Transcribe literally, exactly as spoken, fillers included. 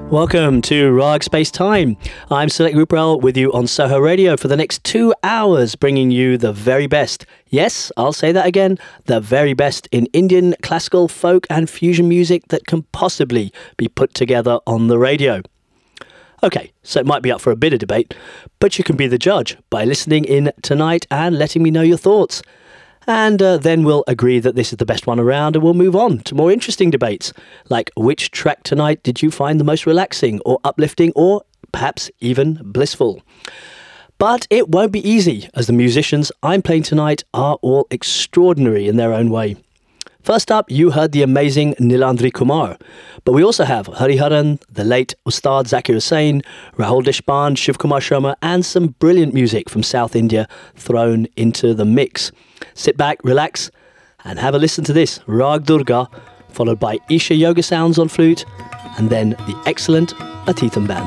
Welcome to Rag Space Time. I'm Select Ruprel with you on Soho Radio for the next two hours, bringing you the very best. Yes, I'll say that again, the very best in Indian classical, folk and fusion music that can possibly be put together on the radio. Okay, so it might be up for a bit of debate, but you can be the judge by listening in tonight and letting me know your thoughts. And uh, then we'll agree that this is the best one around and we'll move on to more interesting debates, like which track tonight did you find the most relaxing or uplifting or perhaps even blissful. But it won't be easy, as the musicians I'm playing tonight are all extraordinary in their own way. First up, you heard the amazing Nilandri Kumar, but we also have Hariharan, the late Ustad Zakir Hussain, Rahul Deshpande, Shiv Kumar Sharma, and some brilliant music from South India thrown into the mix. Sit back, relax, and have a listen to this, Rag Durga, followed by Isha Yoga Sounds on flute, and then the excellent Atitham Band.